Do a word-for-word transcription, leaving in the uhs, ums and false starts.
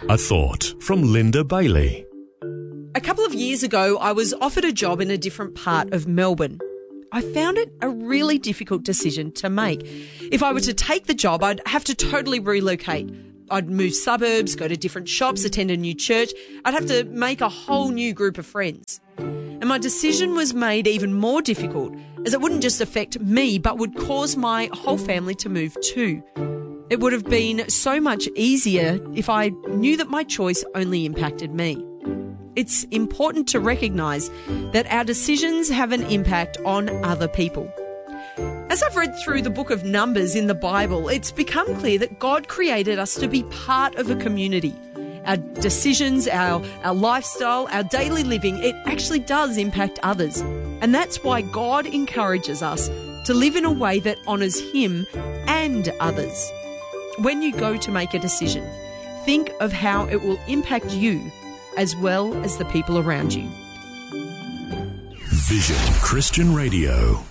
A thought from Linda Bailey. A couple of years ago, I was offered a job in a different part of Melbourne. I found it a really difficult decision to make. If I were to take the job, I'd have to totally relocate. I'd move suburbs, go to different shops, attend a new church. I'd have to make a whole new group of friends. And my decision was made even more difficult, as it wouldn't just affect me, but would cause my whole family to move too. It would have been so much easier if I knew that my choice only impacted me. It's important to recognise that our decisions have an impact on other people. As I've read through the book of Numbers in the Bible, it's become clear that God created us to be part of a community. Our decisions, our, our lifestyle, our daily living, it actually does impact others. And that's why God encourages us to live in a way that honours Him and others. When you go to make a decision, think of how it will impact you as well as the people around you. Vision Christian Radio.